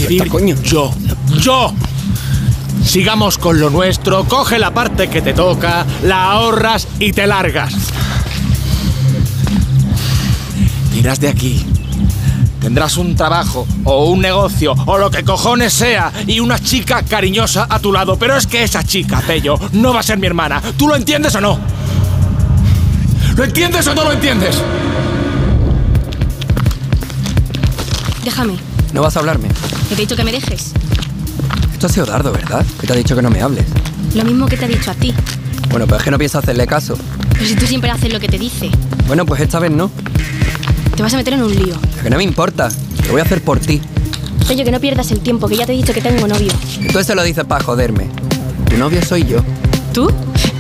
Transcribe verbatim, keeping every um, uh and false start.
decidir coño. yo. ¡Yo! Sigamos con lo nuestro, coge la parte que te toca, la ahorras y te largas. Te irás de aquí. Tendrás un trabajo o un negocio o lo que cojones sea y una chica cariñosa a tu lado. Pero es que esa chica, Pello, no va a ser mi hermana. ¿Tú lo entiendes o no? ¿Lo entiendes o no lo entiendes? Déjame. No vas a hablarme. Te he dicho que me dejes. Esto ha sido Dardo, ¿verdad? Que te ha dicho que no me hables. Lo mismo que te ha dicho a ti. Bueno, pues es que no pienso hacerle caso. Pero si tú siempre haces lo que te dice. Bueno, pues esta vez no. Te vas a meter en un lío. Es que no me importa. Lo voy a hacer por ti. Pello, que no pierdas el tiempo, que ya te he dicho que tengo novio. Entonces se lo dices para joderme. Tu novio soy yo. ¿Tú?